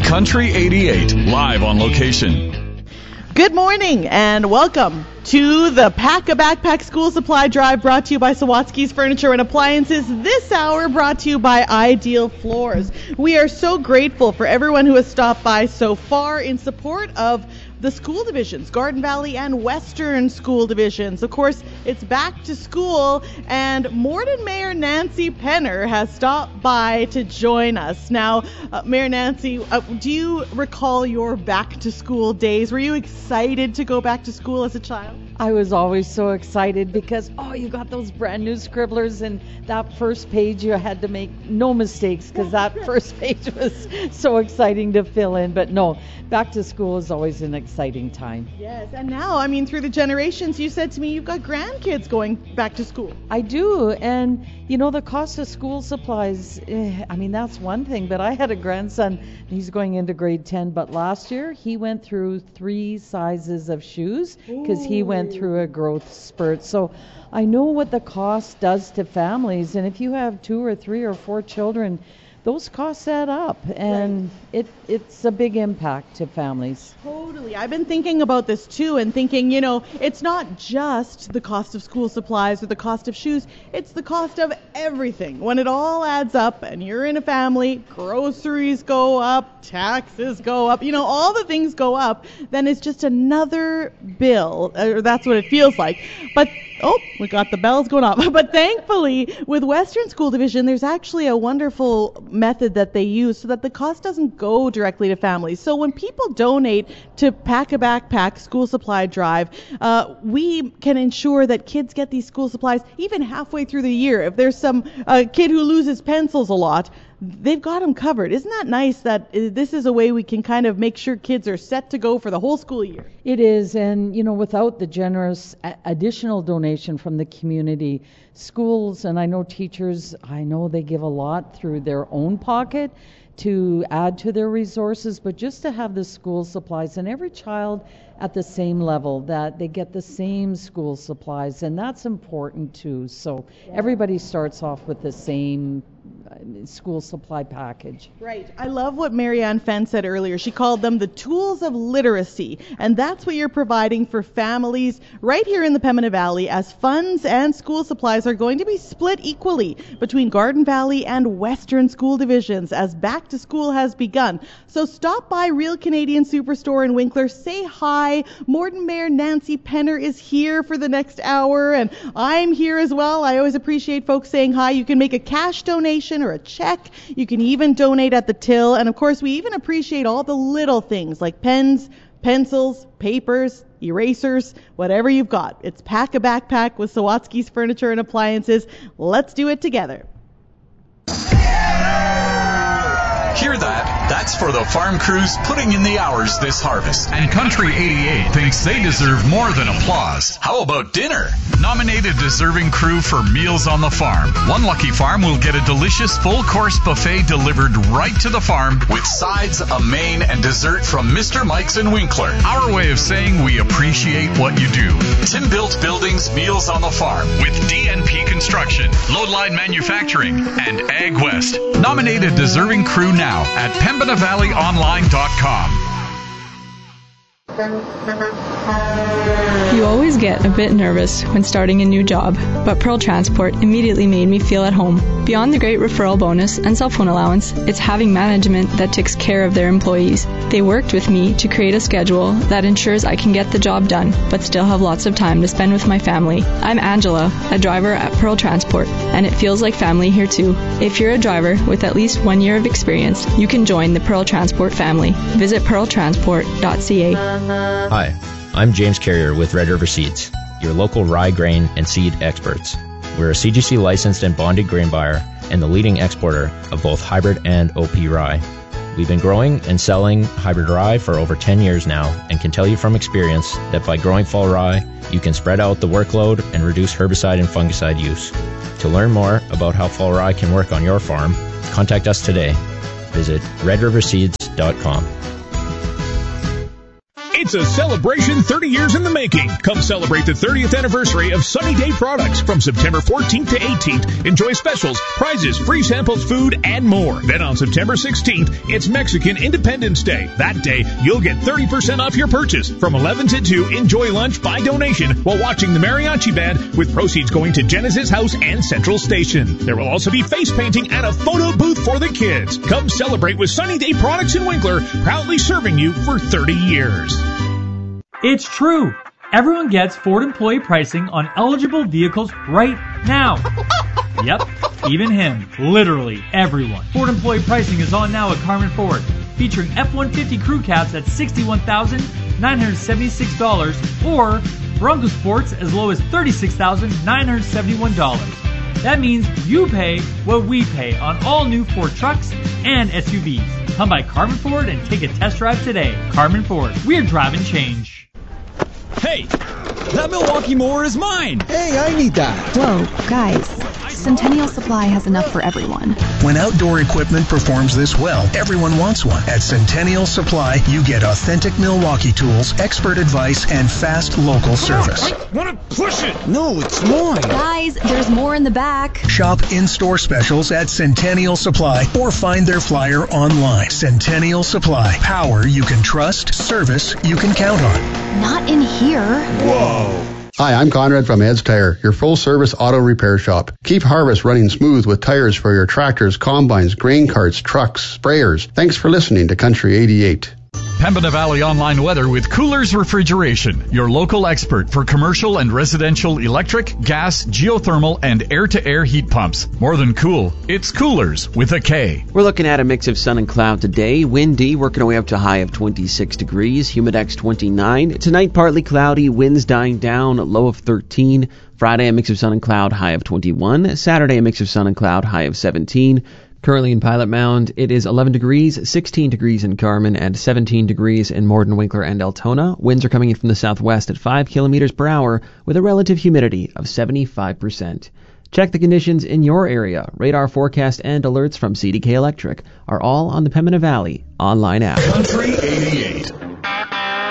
Country 88, live on location. Good morning and welcome to the Pack a Backpack School Supply Drive, brought to you by Sawatsky's Furniture and Appliances. This hour brought to you by Ideal Floors. We are so grateful for everyone who has stopped by so far in support of the school divisions, Garden Valley and Western school divisions. Of course, it's back to school, and Morden Mayor Nancy Penner has stopped by to join us. Now, Mayor Nancy, do you recall your back to school days? Were you excited to go back to school as a child? I was always so excited because, you got those brand new scribblers, and that first page you had to make no mistakes because that first page was so exciting to fill in. But no, back to school is always an exciting time. Yes, and now, through the generations, you said to me you've got grandkids going back to school. I do, and the cost of school supplies, that's one thing, but I had a grandson, he's going into grade 10, but last year he went through 3 sizes of shoes because he went through a growth spurt. So I know what the cost does to families, and if you have 2 or 3 or 4 children, those costs add up, and it's a big impact to families. Totally. I've been thinking about this too, and thinking, it's not just the cost of school supplies or the cost of shoes, it's the cost of everything. When it all adds up and you're in a family, groceries go up, taxes go up, all the things go up, then it's just another bill, or that's what it feels like. But we got the bells going off. But thankfully, with Western School Division, there's actually a wonderful method that they use so that the cost doesn't go directly to families. So when people donate to Pack a Backpack School Supply Drive, we can ensure that kids get these school supplies even halfway through the year. If there's some kid who loses pencils a lot, they've got them covered. Isn't that nice that this is a way we can kind of make sure kids are set to go for the whole school year? It is, and without the generous additional donation from the community, schools, and I know teachers, they give a lot through their own pocket to add to their resources, but just to have the school supplies and every child at the same level, that they get the same school supplies, and that's important too. So everybody starts off with the same school supply package. Right. I love what Marianne Fenn said earlier. She called them the tools of literacy, and that's what you're providing for families right here in the Pembina Valley, as funds and school supplies are going to be split equally between Garden Valley and Western school divisions as back to school has begun. So stop by Real Canadian Superstore in Winkler, say hi. Morden Mayor Nancy Penner is here for the next hour, and I'm here as well. I always appreciate folks saying hi. You can make a cash donation or a check. You can even donate at the till. And of course, we even appreciate all the little things like pens, pencils, papers, erasers, whatever you've got. It's Pack a Backpack with Sawatsky's Furniture and Appliances. Let's do it together. Hear that? That's for the farm crews putting in the hours this harvest. And Country 88 thinks they deserve more than applause. How about dinner? Nominate a deserving crew for Meals on the Farm. One lucky farm will get a delicious full-course buffet delivered right to the farm with sides, a main, and dessert from Mr. Mike's in Winkler. Our way of saying we appreciate what you do. Tim Built Buildings Meals on the Farm with DNP Construction, Loadline Manufacturing, and Ag West. Nominate a deserving crew now at PembinaValleyOnline.com. You always get a bit nervous when starting a new job, but Pearl Transport immediately made me feel at home. Beyond the great referral bonus and cell phone allowance, it's having management that takes care of their employees. They worked with me to create a schedule that ensures I can get the job done, but still have lots of time to spend with my family. I'm Angela, a driver at Pearl Transport, and it feels like family here too. If you're a driver with at least 1 year of experience, you can join the Pearl Transport family. Visit pearltransport.ca. Hi, I'm James Carrier with Red River Seeds, your local rye grain and seed experts. We're a CGC licensed and bonded grain buyer and the leading exporter of both hybrid and OP rye. We've been growing and selling hybrid rye for over 10 years now and can tell you from experience that by growing fall rye, you can spread out the workload and reduce herbicide and fungicide use. To learn more about how fall rye can work on your farm, contact us today. Visit redriverseeds.com. It's a celebration 30 years in the making. Come celebrate the 30th anniversary of Sunny Day Products from September 14th to 18th. Enjoy specials, prizes, free samples, food, and more. Then on September 16th, it's Mexican Independence Day. That day, you'll get 30% off your purchase. From 11 to 2, enjoy lunch by donation while watching the mariachi band, with proceeds going to Genesis House and Central Station. There will also be face painting and a photo booth for the kids. Come celebrate with Sunny Day Products in Winkler, proudly serving you for 30 years. It's true. Everyone gets Ford employee pricing on eligible vehicles right now. Yep, even him. Literally everyone. Ford employee pricing is on now at Carmen Ford, featuring F-150 crew cabs at $61,976 or Bronco Sports as low as $36,971. That means you pay what we pay on all new Ford trucks and SUVs. Come by Carmen Ford and take a test drive today. Carmen Ford. We're driving change. Hey, that Milwaukee mower is mine. Hey, I need that. Whoa, guys. Centennial Supply has enough for everyone. When outdoor equipment performs this well, everyone wants one. At Centennial Supply, you get authentic Milwaukee tools, expert advice, and fast local service. I want to push it. No, it's mine. Guys, there's more in the back. Shop in-store specials at Centennial Supply or find their flyer online. Centennial Supply. Power you can trust, service you can count on. Not in here. Whoa. Hi, I'm Conrad from Ed's Tire, your full-service auto repair shop. Keep harvest running smooth with tires for your tractors, combines, grain carts, trucks, sprayers. Thanks for listening to Country 88. Pembina Valley Online Weather with Coolers Refrigeration, your local expert for commercial and residential electric, gas, geothermal, and air-to-air heat pumps. More than cool, it's Coolers with a K. We're looking at a mix of sun and cloud today. Windy, working our way up to a high of 26 degrees. Humidex 29. Tonight, partly cloudy, winds dying down, low of 13. Friday, a mix of sun and cloud, high of 21. Saturday, a mix of sun and cloud, high of 17. Currently in Pilot Mound, it is 11 degrees, 16 degrees in Carmen, and 17 degrees in Morden, Winkler, and Altona. Winds are coming in from the southwest at 5 kilometers per hour with a relative humidity of 75%. Check the conditions in your area. Radar forecast and alerts from CDK Electric are all on the Pembina Valley online app. Country 88.